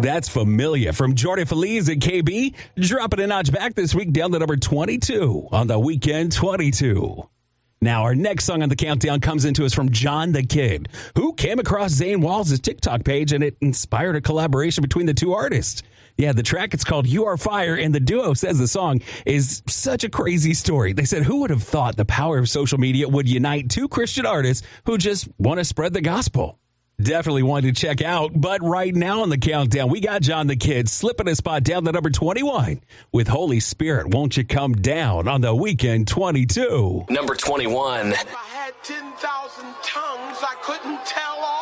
That's Familia from Jordan Feliz and KB. Dropping a notch back this week down to number 22 on the Weekend 22. Now, our next song on the countdown comes into us from John the Kid, who came across Zane Walls' TikTok page, and it inspired a collaboration between the two artists. Yeah, the track, it's called You Are Fire, and the duo says the song is such a crazy story. They said, who would have thought the power of social media would unite two Christian artists who just want to spread the gospel? Definitely one to check out, but right now on the countdown, we got John the Kid slipping a spot down to number 21 with Holy Spirit, Won't You Come Down on the Weekend 22. Number 21. If I had 10,000 tongues, I couldn't tell all